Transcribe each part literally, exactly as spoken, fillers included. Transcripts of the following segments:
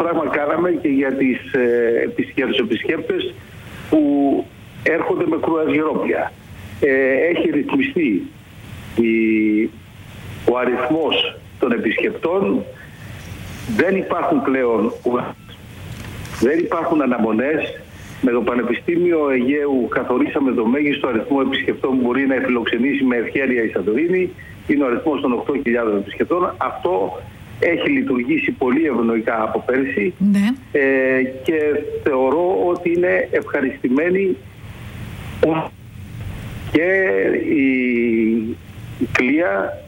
πράγμα κάναμε και για, τις, ε, για τους επισκέπτες που έρχονται με κρουαζιερόπλια. Ε, έχει ρυθμιστεί η, ο αριθμός των επισκεπτών, δεν υπάρχουν πλέον, δεν υπάρχουν αναμονές. Με το Πανεπιστήμιο Αιγαίου καθορίσαμε το μέγιστο αριθμό επισκεπτών που μπορεί να φιλοξενήσει με ευχέρεια η Σαντορίνη. Είναι ο αριθμός των οκτώ χιλιάδων επισκεπτών. Αυτό έχει λειτουργήσει πολύ ευνοϊκά από πέρσι, ναι. ε, και θεωρώ ότι είναι ευχαριστημένοι και η, η κλία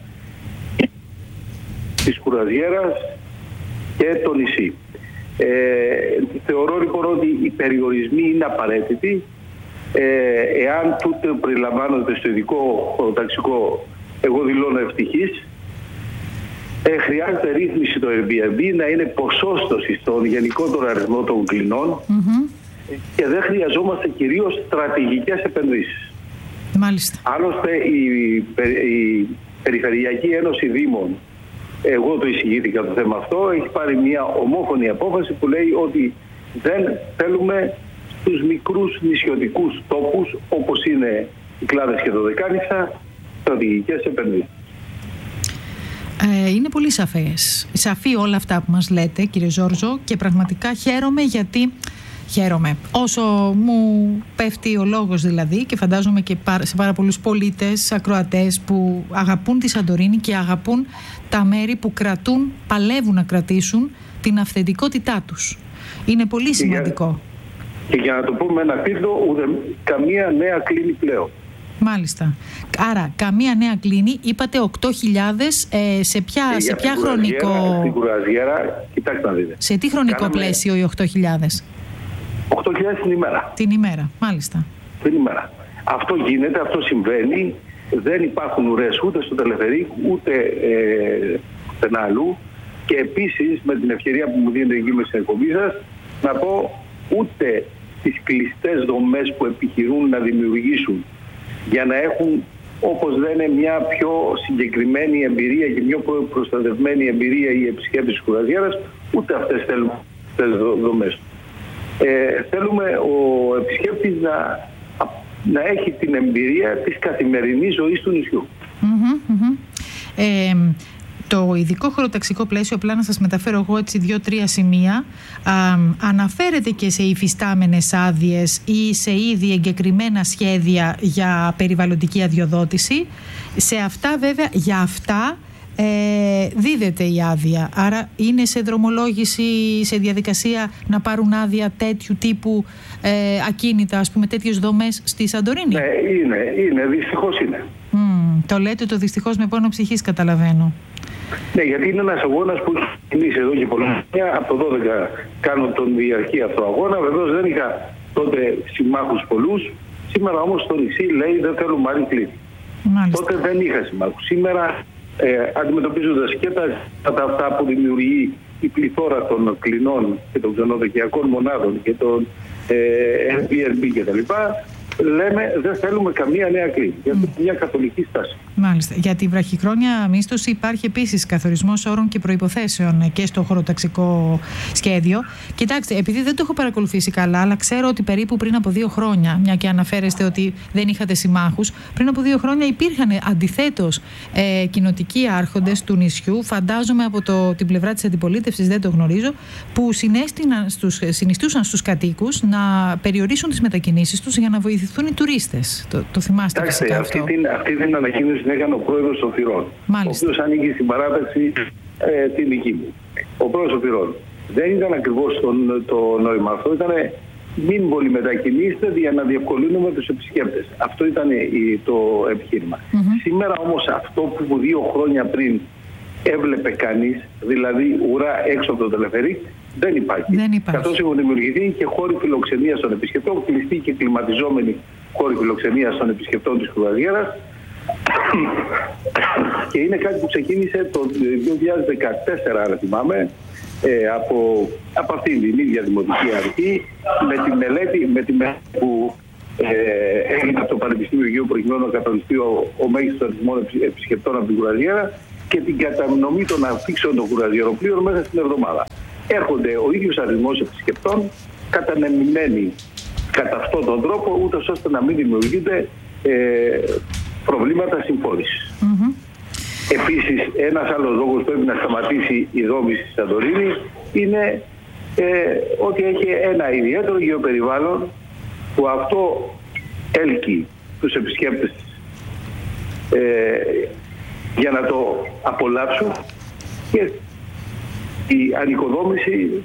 της κουραζιέρας και το νησί. Ε, θεωρώ λοιπόν ότι οι περιορισμοί είναι απαραίτητοι. Ε, εάν τούτε περιλαμβάνονται στο ειδικό χωροταξικό, εγώ δηλώνω ευτυχής. Ε, χρειάζεται ρύθμιση το Airbnb να είναι ποσόστοση στον γενικότερο αριθμό των κλινών, mm-hmm. και δεν χρειαζόμαστε κυρίως στρατηγικές επενδύσεις. Μάλιστα. Άλλωστε η, η Περιφερειακή Ένωση Δήμων, εγώ το εισηγήθηκα το θέμα αυτό, έχει πάρει μια ομόφωνη απόφαση που λέει ότι δεν θέλουμε στους μικρούς νησιωτικούς τόπους όπως είναι οι Κλάδες και το Δεκάνησα στρατηγικές επενδύσεις. Ε, είναι πολύ σαφές. Σαφή όλα αυτά που μας λέτε, κύριε Ζόρζο, και πραγματικά χαίρομαι γιατί χαίρομαι. Όσο μου πέφτει ο λόγος δηλαδή, και φαντάζομαι και σε πάρα πολλούς πολίτες, ακροατές που αγαπούν τη Σαντορίνη και αγαπούν τα μέρη που κρατούν, παλεύουν να κρατήσουν την αυθεντικότητά τους. Είναι πολύ σημαντικό. Και για, και για να το πούμε ένα τίτλο, ούτε καμία νέα κλίνη πλέον. Μάλιστα. Άρα, καμία νέα κλίνη. Είπατε οκτώ χιλιάδες, ε, σε ποια, σε ποια χρονικό... Στην κουραζιέρα, κοιτάξτε να δείτε. Σε τι χρονικό Κάναμε... πλαίσιο οι οκτώ χιλιάδες? οκτώ χιλιάδες την ημέρα. Την ημέρα, μάλιστα. Την ημέρα. Αυτό γίνεται, αυτό συμβαίνει. Δεν υπάρχουν ουρές ούτε στο Τελεφερίκ, ούτε ε, πουθενά αλλού. Και επίσης, με την ευκαιρία που μου δίνετε εκεί με στην εκπομπή σας, να πω ούτε τις κλειστές δομές που επιχειρούν να δημιουργήσουν για να έχουν, όπως λένε, μια πιο συγκεκριμένη εμπειρία και πιο προστατευμένη εμπειρία οι επισκέπτες της κουραζιέρας, ούτε αυτές θέλουν τις δομές. Ε, θέλουμε ο επισκέπτης να, να έχει την εμπειρία της καθημερινής ζωής του νησιού. Mm-hmm, mm-hmm. Ε, το ειδικό χωροταξικό πλαίσιο, απλά να σας μεταφέρω εγώ έτσι δύο-τρία σημεία, α, αναφέρεται και σε υφιστάμενες άδειες ή σε ήδη εγκεκριμένα σχέδια για περιβαλλοντική αδειοδότηση. Σε αυτά βέβαια, για αυτά ε, δίδεται η άδεια. Άρα είναι σε δρομολόγηση, σε διαδικασία να πάρουν άδεια τέτοιου τύπου ε, ακίνητα, ας πούμε, τέτοιες δομές στη Σαντορίνη. Ναι, είναι, είναι, δυστυχώς είναι. Mm, το λέτε το δυστυχώς με πόνο ψυχής, καταλαβαίνω. Ναι, γιατί είναι ένας αγώνας που έχει ξεκινήσει εδώ και πολλά χρόνια. Από το δώδεκα κάνω τον διαρκή αυτό αγώνα. Βεβαίως δεν είχα τότε συμμάχους πολλούς. Σήμερα όμως το νησί λέει δεν θέλουμε άλλη κλίνη. Τότε δεν είχα συμμάχους. Σήμερα ε, αντιμετωπίζοντας και τα αυτά που δημιουργεί η πληθώρα των κλινών και των ξενοδοχειακών μονάδων και των ε, Airbnb κτλ., λέμε δεν θέλουμε καμία νέα κλίνη. Γιατί είναι μια καθολική στάση. Μάλιστα. Για τη βραχυχρόνια μίσθωση υπάρχει επίσης καθορισμός όρων και προϋποθέσεων και στο χωροταξικό σχέδιο. Κοιτάξτε, επειδή δεν το έχω παρακολουθήσει καλά, αλλά ξέρω ότι περίπου πριν από δύο χρόνια, μια και αναφέρεστε ότι δεν είχατε συμμάχους, πριν από δύο χρόνια υπήρχαν αντιθέτως ε, κοινοτικοί άρχοντες του νησιού, φαντάζομαι από το, την πλευρά της αντιπολίτευσης, δεν το γνωρίζω, που στους, συνιστούσαν στους κατοίκους να περιορίσουν τις μετακινήσεις τους για να βοηθηθούν οι τουρίστες. Το, το θυμάστε? Κοιτάξτε, φυσικά αυτή αυτό. Την, αυτή την ανακοίνωση την έκανε ο πρόεδρος των Θυρών, ο οποίος ανήκει στην παράταξη ε, την δική μου. Ο πρόεδρος των Θυρών. Δεν ήταν ακριβώς το, το νόημα αυτό, ήταν μην πολυμετακινήστε για να διευκολύνουμε τους επισκέπτες. Αυτό ήταν το επιχείρημα. Mm-hmm. Σήμερα όμως αυτό που δύο χρόνια πριν έβλεπε κανείς, δηλαδή ουρά έξω από το Τελεφερίκ, δεν υπάρχει. Δεν υπάρχει. Καθώς έχουν δημιουργηθεί και χώροι φιλοξενίας των επισκεπτών, κλειστοί και κλιματιζόμενοι χώροι φιλοξενίας των επισκεπτών της κουραζιέρας. Και είναι κάτι που ξεκίνησε το δύο χιλιάδες δεκατέσσερα, αν θυμάμαι, ε, από, από αυτήν την ίδια δημοτική αρχή, με τη μελέτη, με τη μελέτη που ε, έγινε από το Πανεπιστήμιο Αιγαίου προκειμένου να κατανοηθεί ο, ο μέγιστος αριθμός επισκεπτών από την κουραζιέρα και την κατανομή των αφήξεων των κουραζιεροπλοίων μέσα στην εβδομάδα. έρχονται ο ίδιος αριθμός επισκεπτών κατανεμημένοι κατά αυτόν τον τρόπο, ούτως ώστε να μην δημιουργείται ε, προβλήματα συμφόρησης. Mm-hmm. Επίσης, ένας άλλος λόγος που πρέπει να σταματήσει η δόμηση στη Σαντορίνη είναι ε, ότι έχει ένα ιδιαίτερο γεωπεριβάλλον που αυτό έλκει τους επισκέπτες ε, για να το απολαύσουν, και η ανοικοδόμηση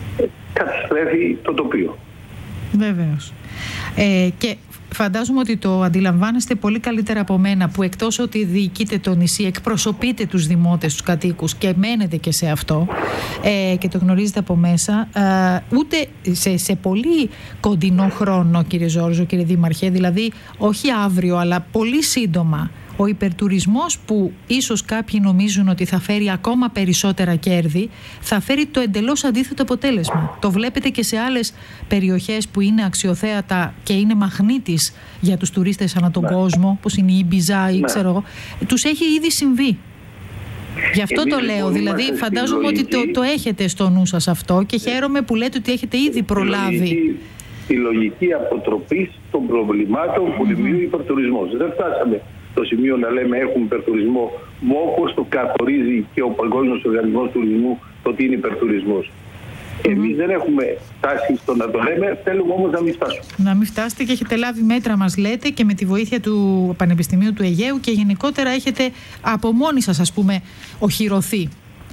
καταστρέφει το τοπίο. Βεβαίως. Ε, και φαντάζομαι ότι το αντιλαμβάνεστε πολύ καλύτερα από μένα, που εκτός ότι διοικείτε το νησί, εκπροσωπείτε τους δημότες, τους κατοίκους και μένετε και σε αυτό ε, και το γνωρίζετε από μέσα, ε, ούτε σε, σε πολύ κοντινό χρόνο, κύριε Ζόρζο, κύριε Δήμαρχε, δηλαδή όχι αύριο αλλά πολύ σύντομα, ο υπερτουρισμός που ίσως κάποιοι νομίζουν ότι θα φέρει ακόμα περισσότερα κέρδη, θα φέρει το εντελώς αντίθετο αποτέλεσμα. Το βλέπετε και σε άλλες περιοχές που είναι αξιοθέατα και είναι μαγνήτης για τους τουρίστες ανά τον ναι. κόσμο, όπως είναι η Ιμπιζά ή ναι. ξέρω εγώ, τους έχει ήδη συμβεί. Γι' αυτό Εμείς το λέω, δηλαδή φαντάζομαι λογική, ότι το, το έχετε στο νου σας αυτό και χαίρομαι που λέτε ότι έχετε ήδη προλάβει. Λογική, η λογική αποτροπής των προβλημάτων που mm-hmm. δημιουργεί ο υπερτουρισμός. Δεν φτάσαμε στο σημείο να λέμε έχουμε υπερτουρισμό, όπως το καθορίζει και ο Παγκόσμιος Οργανισμός Τουρισμού το τι είναι υπερτουρισμός. Mm-hmm. Εμείς δεν έχουμε φτάσει στο να το λέμε, θέλουμε όμως να μην φτάσουμε. Να μην φτάσετε και έχετε λάβει μέτρα, μας λέτε, και με τη βοήθεια του Πανεπιστημίου του Αιγαίου και γενικότερα έχετε από μόνοι σας, ας πούμε, οχυρωθεί.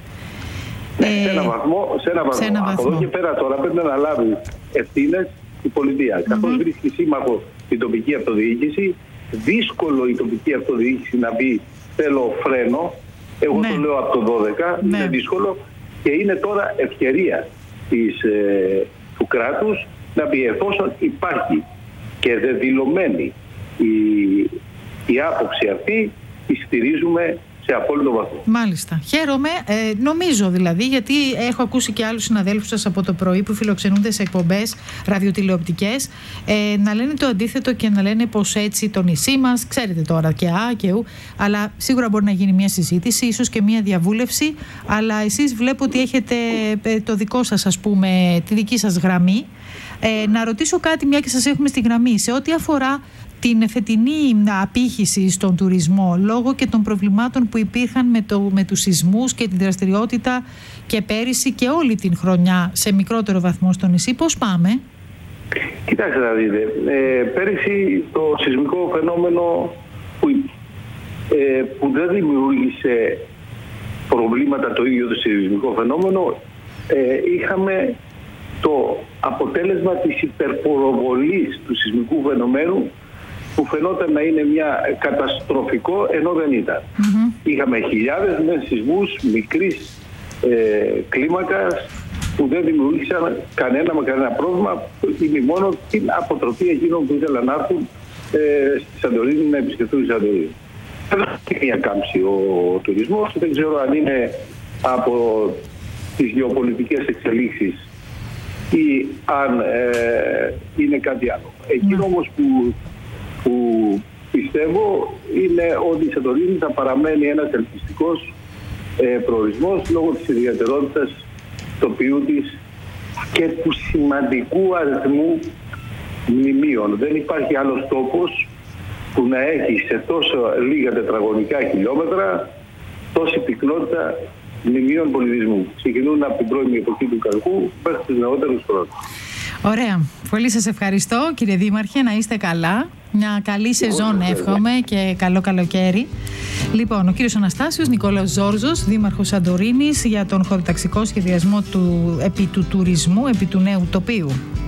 Ναι, ε, σε ένα βαθμό. Σε ένα βαθμό. Σε ένα βαθμό. Από εδώ και πέρα τώρα πρέπει να λάβει ευθύνες η πολιτεία. Mm-hmm. Καθώς βρίσκει σύμμαχο την τοπική αυτοδιοίκηση, δύσκολο η τοπική αυτοδιοίκηση να πει θέλω φρένο. Εγώ ναι. το λέω από το δώδεκα, ναι. είναι δύσκολο, και είναι τώρα ευκαιρία της, ε, του κράτους να πει, εφόσον υπάρχει και δεδηλωμένη η, η άποψη αυτή, τη στηρίζουμε σε απόλυτο βαθμό. Μάλιστα. Χαίρομαι. Ε, νομίζω δηλαδή, γιατί έχω ακούσει και άλλους συναδέλφους σας από το πρωί που φιλοξενούνται σε εκπομπές ραδιοτηλεοπτικές ε, να λένε το αντίθετο και να λένε πως έτσι το νησί μας, ξέρετε τώρα και α και ου, αλλά σίγουρα μπορεί να γίνει μια συζήτηση, ίσως και μια διαβούλευση, αλλά εσείς βλέπω ότι έχετε το δικό σας, ας πούμε, τη δική σας γραμμή. Ε, να ρωτήσω κάτι, μια και σας έχουμε στη γραμμή, σε ό,τι αφορά την φετινή απήχηση στον τουρισμό λόγω και των προβλημάτων που υπήρχαν με, το, με τους σεισμούς και την δραστηριότητα και πέρυσι και όλη την χρονιά σε μικρότερο βαθμό στο νησί. Πώς πάμε? Κοιτάξτε να δείτε, ε, πέρυσι το σεισμικό φαινόμενο που, ε, που δεν δημιούργησε προβλήματα το ίδιο το σεισμικό φαινόμενο, ε, είχαμε το αποτέλεσμα της υπερπροβολής του σεισμικού φαινομένου που φαινόταν να είναι μια καταστροφικό, ενώ δεν ήταν. Mm-hmm. Είχαμε χιλιάδες με σεισμούς μικρής ε, κλίμακας που δεν δημιούργησαν κανένα με κανένα πρόβλημα, ή μόνο την αποτροπή εκείνων που ήθελαν να έρθουν ε, στη Σαντορίνη, να επισκεφτούν τη Σαντορίνη. Δεν έχει μια κάμψη ο, ο τουρισμός, δεν ξέρω αν είναι από τις γεωπολιτικές εξελίξεις ή αν ε, είναι κάτι άλλο. Εκείνο mm. όμως που που πιστεύω είναι ότι η Σαντορίνη θα παραμένει ένας ελκυστικός ε, προορισμός λόγω της ιδιαιτερότητας τοπίου της και του σημαντικού αριθμού μνημείων. Δεν υπάρχει άλλος τόπος που να έχει σε τόσο λίγα τετραγωνικά χιλιόμετρα τόση πυκνότητα μνημείων πολιτισμού. Ξεκινούν από την πρώιμη εποχή του Καλκού μέχρι τους νεότερους χρόνους. Ωραία. Πολύ σας ευχαριστώ, κύριε Δήμαρχε, να είστε καλά. Μια καλή σεζόν εύχομαι και καλό καλοκαίρι. Λοιπόν, ο κύριος Αναστάσιος Νικόλαος Ζόρζος, Δήμαρχος Σαντορίνης, για τον χωροταξικό σχεδιασμό του, επί του τουρισμού, επί του νέου τοπίου.